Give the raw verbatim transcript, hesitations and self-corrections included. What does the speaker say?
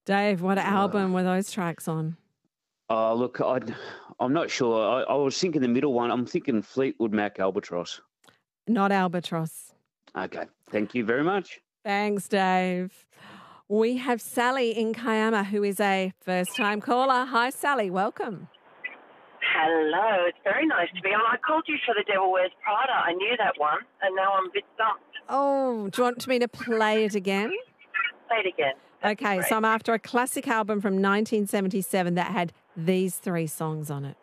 Dave, what album were those tracks on? Oh, look, I, I'm not sure. I, I was thinking the middle one. I'm thinking Fleetwood Mac Albatross. Not Albatross. Okay. Thank you very much. Thanks, Dave. We have Sally in Kiama, who is a first-time caller. Hi, Sally. Welcome. Hello. It's very nice to be on. I called you for The Devil Wears Prada. I knew that one, and now I'm a bit stumped. Oh, do you want me to play it again? Play it again. That'd Okay, so I'm after a classic album from nineteen seventy-seven that had these three songs on it.